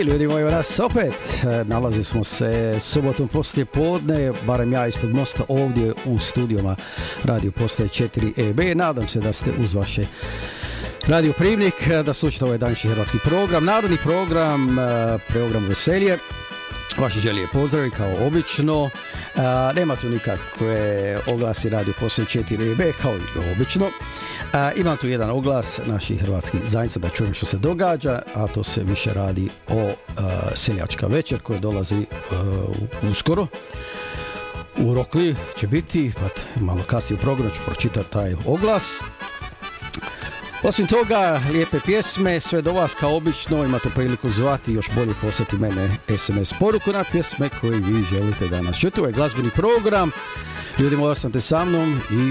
ljudi moji, nas opet nalazi smo se subotom poslije podne, barem ja ispod mosta ovdje u studijama Radio Postaje 4 EB. Nadam se da ste uz vaše radio primnik, da slušate ovaj današnji hrvatski program, narodni program Veselje. Vaše želje pozdravi kao obično. Nema tu nikakve oglasi Radio Postaje 4 EB kao i obično. Imam tu jedan oglas naših hrvatskih zajednica da čujem što se događa, a to se više radi o seljačka večer koja dolazi uskoro. U Rokli će biti, pa malo kasnije u programu ću pročitati taj oglas. Osim toga, lijepe pjesme, sve do vas kao obično, imate priliku zvati, još bolje poslati mene SMS poruku na pjesme koje vi želite danas čuti. Ovo je glazbeni program, ljudi moji, ostanite sa mnom i